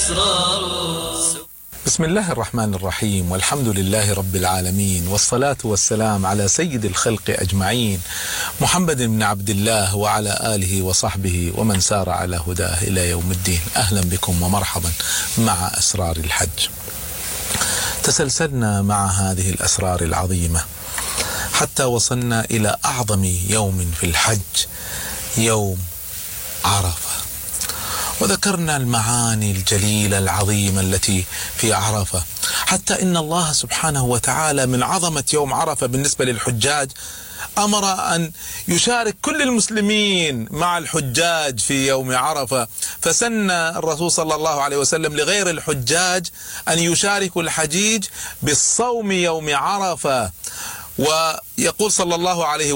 بسم الله الرحمن الرحيم، والحمد لله رب العالمين، والصلاة والسلام على سيد الخلق أجمعين محمد بن عبد الله وعلى آله وصحبه ومن سار على هداه إلى يوم الدين. أهلا بكم ومرحبا مع أسرار الحج. تسلسلنا مع هذه الأسرار العظيمة حتى وصلنا إلى أعظم يوم في الحج، يوم عرفة، وذكرنا المعاني الجليلة العظيمة التي في عرفة، حتى إن الله سبحانه وتعالى من عظمة يوم عرفة بالنسبة للحجاج أمر أن يشارك كل المسلمين مع الحجاج في يوم عرفة، فسن الرسول صلى الله عليه وسلم لغير الحجاج أن يشاركوا الحجيج بالصوم يوم عرفة. ويقول صلى الله عليه